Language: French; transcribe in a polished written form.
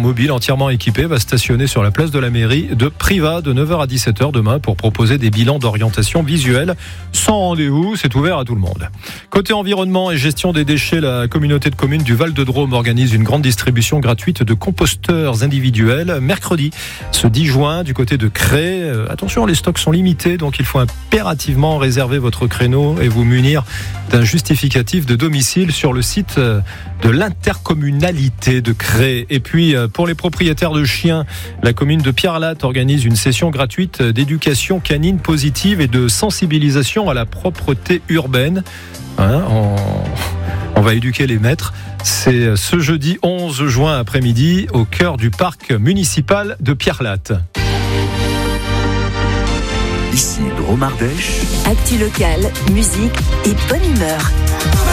mobile entièrement équipé va stationner sur la place de la mairie de Privas de 9h à 17h demain pour proposer des bilans d'orientation visuelle sans rendez-vous. C'est ouvert à tout le monde. Côté environnement et gestion des déchets, la communauté de communes du Val-de-Drôme organise une grande distribution gratuite de composteurs individuels mercredi, ce 10 juin, du côté de Cré. Attention, les stocks sont limités, donc il faut impérativement réserver votre créneau et vous munir d'un justificatif de domicile sur le site de l'intercommunalité de Cré. Et puis, pour les propriétaires de chiens, la commune de Pierrelatte organise une session gratuite d'éducation canine positive et de sensibilisation à la propreté urbaine. On va éduquer les maîtres. C'est ce jeudi 11 juin après-midi au cœur du parc municipal de Pierrelatte. Ici Drôme Ardèche. Actu locale, musique et bonne humeur.